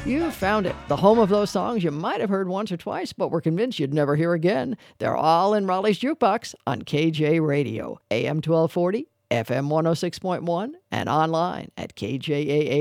You found it. The home of those songs you might have heard once or twice, but were convinced you'd never hear again. They're all in Raleigh's Jukebox on KJ Radio, AM 1240, FM 106.1, and online at KJAA.